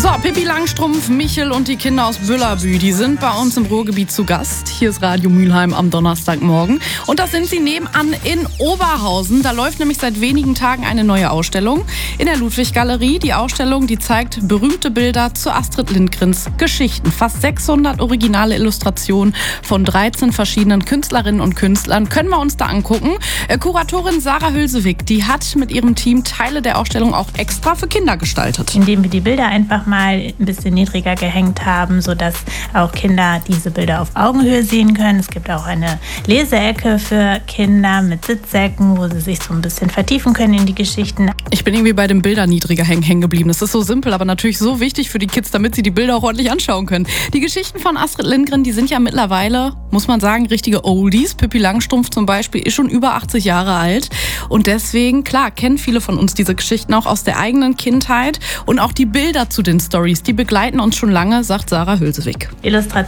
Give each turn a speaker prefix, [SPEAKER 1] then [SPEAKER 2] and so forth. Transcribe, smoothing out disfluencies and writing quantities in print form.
[SPEAKER 1] So, Pippi Langstrumpf, Michel und die Kinder aus Büllerbü, die sind bei uns im Ruhrgebiet zu Gast. Hier ist Radio Mülheim am Donnerstagmorgen. Und das sind sie nebenan in Oberhausen. Da läuft nämlich seit wenigen Tagen eine neue Ausstellung in der Ludwig-Galerie. Die Ausstellung, die zeigt berühmte Bilder zu Astrid Lindgrens Geschichten. Fast 600 originale Illustrationen von 13 verschiedenen Künstlerinnen und Künstlern können wir uns da angucken. Kuratorin Sarah Hülsewig, die hat mit ihrem Team Teile der Ausstellung auch extra für Kinder gestaltet.
[SPEAKER 2] Indem wir die Bilder einfach mal ein bisschen niedriger gehängt haben, sodass auch Kinder diese Bilder auf Augenhöhe sehen können. Es gibt auch eine Leseecke für Kinder mit Sitzsäcken, wo sie sich so ein bisschen vertiefen können in die Geschichten.
[SPEAKER 1] Ich bin irgendwie bei den Bildern niedriger hängen geblieben. Das ist so simpel, aber natürlich so wichtig für die Kids, damit sie die Bilder auch ordentlich anschauen können. Die Geschichten von Astrid Lindgren, die sind ja mittlerweile, muss man sagen, richtige Oldies. Pippi Langstrumpf zum Beispiel ist schon über 80 Jahre alt. Und deswegen, klar, kennen viele von uns diese Geschichten auch aus der eigenen Kindheit. Und auch die Bilder zu den Stories, die begleiten uns schon lange, sagt Sarah Hülsewig.
[SPEAKER 2] Illustrationen